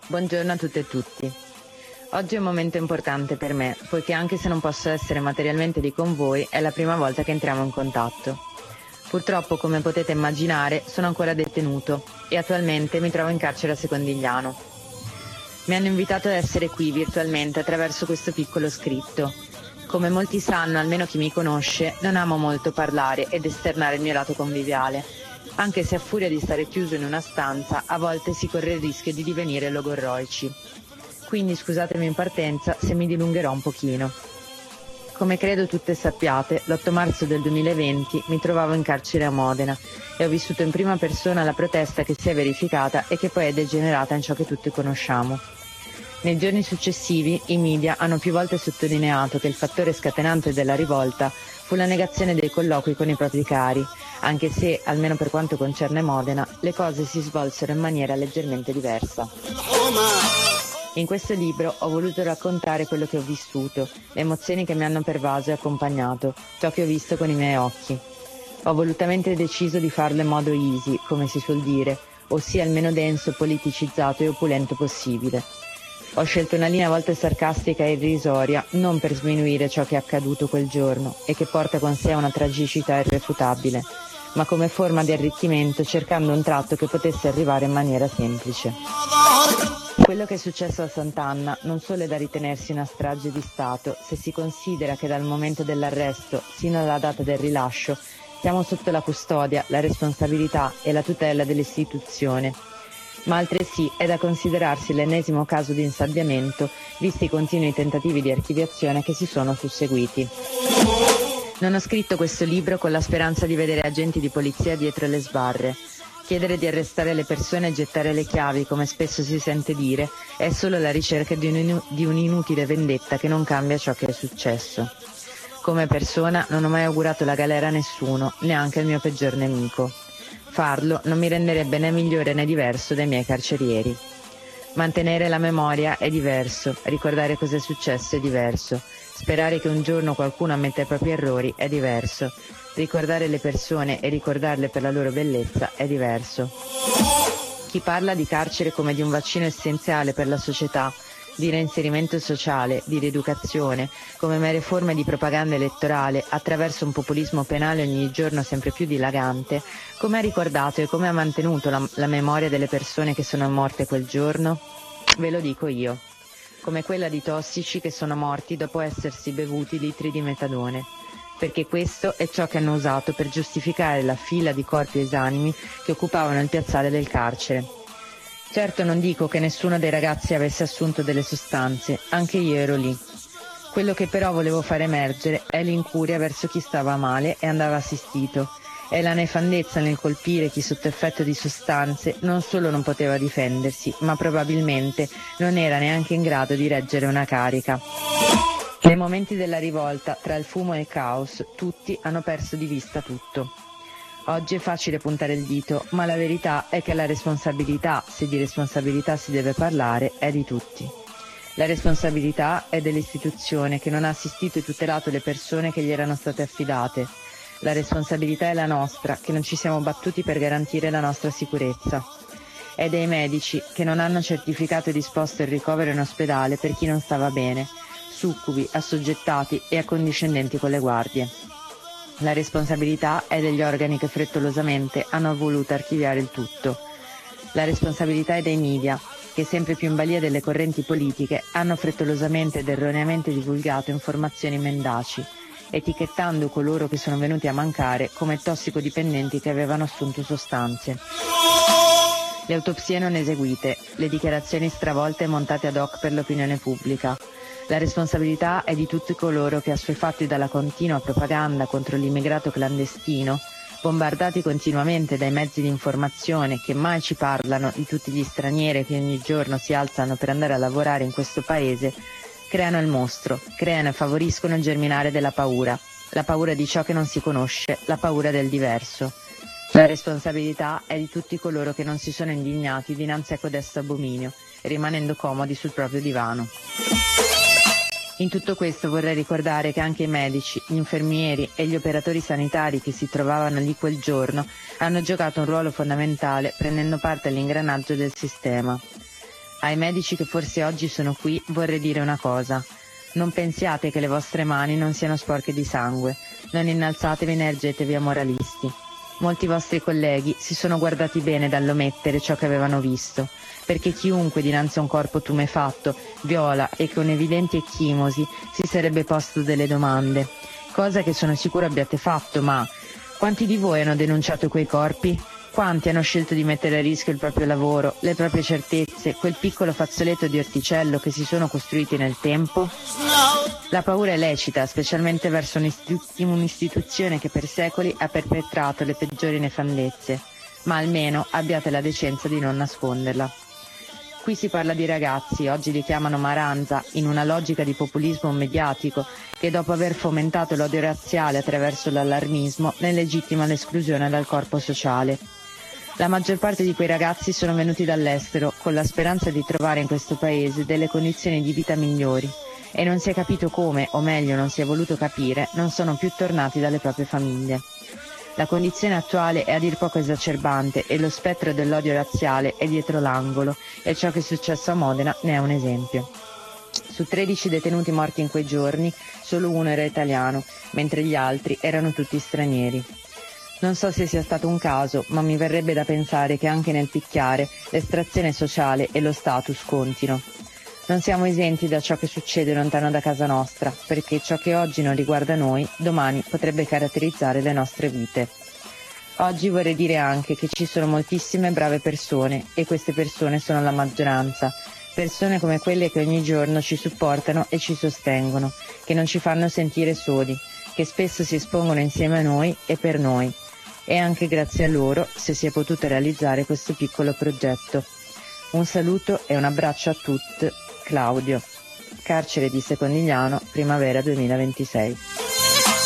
Buongiorno a tutte e tutti. Oggi è un momento importante per me, poiché anche se non posso essere materialmente lì con voi, è la prima volta che entriamo in contatto. Purtroppo, come potete immaginare, sono ancora detenuto e attualmente mi trovo in carcere a Secondigliano. Mi hanno invitato ad essere qui virtualmente attraverso questo piccolo scritto. Come molti sanno, almeno chi mi conosce, non amo molto parlare ed esternare il mio lato conviviale, anche se a furia di stare chiuso in una stanza, a volte si corre il rischio di divenire logorroici. Quindi scusatemi in partenza se mi dilungherò un pochino. Come credo tutte sappiate, l'8 marzo del 2020 mi trovavo in carcere a Modena e ho vissuto in prima persona la protesta che si è verificata e che poi è degenerata in ciò che tutti conosciamo. Nei giorni successivi i media hanno più volte sottolineato che il fattore scatenante della rivolta fu la negazione dei colloqui con i propri cari, anche se, almeno per quanto concerne Modena, le cose si svolsero in maniera leggermente diversa. In questo libro ho voluto raccontare quello che ho vissuto, le emozioni che mi hanno pervaso e accompagnato, ciò che ho visto con i miei occhi. Ho volutamente deciso di farlo in modo easy, come si suol dire, ossia il meno denso, politicizzato e opulento possibile. Ho scelto una linea a volte sarcastica e irrisoria, non per sminuire ciò che è accaduto quel giorno e che porta con sé una tragicità irrefutabile, ma come forma di arricchimento cercando un tratto che potesse arrivare in maniera semplice. Quello che è successo a Sant'Anna non solo è da ritenersi una strage di Stato, se si considera che dal momento dell'arresto sino alla data del rilascio siamo sotto la custodia, la responsabilità e la tutela dell'istituzione. Ma altresì è da considerarsi l'ennesimo caso di insabbiamento, visti i continui tentativi di archiviazione che si sono susseguiti. Non ho scritto questo libro con la speranza di vedere agenti di polizia dietro le sbarre. Chiedere di arrestare le persone e gettare le chiavi, come spesso si sente dire, è solo la ricerca di un'inutile vendetta che non cambia ciò che è successo. Come persona non ho mai augurato la galera a nessuno, neanche al mio peggior nemico. Farlo non mi renderebbe né migliore né diverso dai miei carcerieri. Mantenere la memoria è diverso, ricordare cosa è successo è diverso, sperare che un giorno qualcuno ammetta i propri errori è diverso, ricordare le persone e ricordarle per la loro bellezza è diverso. Chi parla di carcere come di un vaccino essenziale per la società, di reinserimento sociale, di rieducazione, come mere forme di propaganda elettorale attraverso un populismo penale ogni giorno sempre più dilagante, come ha ricordato e come ha mantenuto la memoria delle persone che sono morte quel giorno? Ve lo dico io. Come quella di tossici che sono morti dopo essersi bevuti litri di metadone. Perché questo è ciò che hanno usato per giustificare la fila di corpi esanimi che occupavano il piazzale del carcere. Certo non dico che nessuno dei ragazzi avesse assunto delle sostanze, anche io ero lì. Quello che però volevo far emergere è l'incuria verso chi stava male e andava assistito, è la nefandezza nel colpire chi sotto effetto di sostanze non solo non poteva difendersi, ma probabilmente non era neanche in grado di reggere una carica. Nei momenti della rivolta, tra il fumo e il caos, tutti hanno perso di vista tutto. Oggi è facile puntare il dito, ma la verità è che la responsabilità, se di responsabilità si deve parlare, è di tutti. La responsabilità è dell'istituzione che non ha assistito e tutelato le persone che gli erano state affidate. La responsabilità è la nostra, che non ci siamo battuti per garantire la nostra sicurezza. È dei medici che non hanno certificato e disposto il ricovero in ospedale per chi non stava bene, succubi, assoggettati e accondiscendenti con le guardie. La responsabilità è degli organi che frettolosamente hanno voluto archiviare il tutto. La responsabilità è dei media, che sempre più in balia delle correnti politiche hanno frettolosamente ed erroneamente divulgato informazioni mendaci, etichettando coloro che sono venuti a mancare come tossicodipendenti che avevano assunto sostanze. Le autopsie non eseguite, le dichiarazioni stravolte e montate ad hoc per l'opinione pubblica. La responsabilità è di tutti coloro che, assuefatti dalla continua propaganda contro l'immigrato clandestino, bombardati continuamente dai mezzi di informazione che mai ci parlano di tutti gli stranieri che ogni giorno si alzano per andare a lavorare in questo paese, creano il mostro, creano e favoriscono il germinare della paura, la paura di ciò che non si conosce, la paura del diverso. La responsabilità è di tutti coloro che non si sono indignati dinanzi a codesto abominio, rimanendo comodi sul proprio divano. In tutto questo vorrei ricordare che anche i medici, gli infermieri e gli operatori sanitari che si trovavano lì quel giorno hanno giocato un ruolo fondamentale prendendo parte all'ingranaggio del sistema. Ai medici che forse oggi sono qui vorrei dire una cosa. Non pensiate che le vostre mani non siano sporche di sangue. Non innalzatevi né ergetevi a moralisti. Molti vostri colleghi si sono guardati bene dall'omettere ciò che avevano visto, perché chiunque dinanzi a un corpo tumefatto, viola e con evidenti ecchimosi si sarebbe posto delle domande, cosa che sono sicuro abbiate fatto, ma quanti di voi hanno denunciato quei corpi? Quanti hanno scelto di mettere a rischio il proprio lavoro, le proprie certezze, quel piccolo fazzoletto di orticello che si sono costruiti nel tempo? La paura è lecita, specialmente verso un'istituzione che per secoli ha perpetrato le peggiori nefandezze, ma almeno abbiate la decenza di non nasconderla. Qui si parla di ragazzi, oggi li chiamano maranza, in una logica di populismo mediatico che dopo aver fomentato l'odio razziale attraverso l'allarmismo ne legittima l'esclusione dal corpo sociale. La maggior parte di quei ragazzi sono venuti dall'estero con la speranza di trovare in questo paese delle condizioni di vita migliori e non si è capito come, o meglio non si è voluto capire, non sono più tornati dalle proprie famiglie. La condizione attuale è a dir poco esacerbante e lo spettro dell'odio razziale è dietro l'angolo e ciò che è successo a Modena ne è un esempio. Su 13 detenuti morti in quei giorni, solo uno era italiano, mentre gli altri erano tutti stranieri. Non so se sia stato un caso, ma mi verrebbe da pensare che anche nel picchiare l'estrazione sociale e lo status contino. Non siamo esenti da ciò che succede lontano da casa nostra, perché ciò che oggi non riguarda noi, domani potrebbe caratterizzare le nostre vite. Oggi vorrei dire anche che ci sono moltissime brave persone, e queste persone sono la maggioranza. Persone come quelle che ogni giorno ci supportano e ci sostengono, che non ci fanno sentire soli, che spesso si espongono insieme a noi e per noi. E anche grazie a loro se si è potuto realizzare questo piccolo progetto. Un saluto e un abbraccio a tutti. Claudio. Carcere di Secondigliano, primavera 2026.